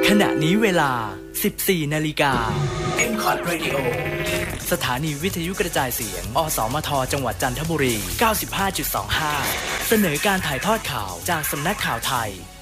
ขณะนี้เวลา 14 นาฬิกา M-Cot Radio สถานีวิทยุกระจายเสียง อสมท จังหวัดจันทบุรี 95.25 เสนอการถ่ายทอดข่าวจากสำนักข่าวไทย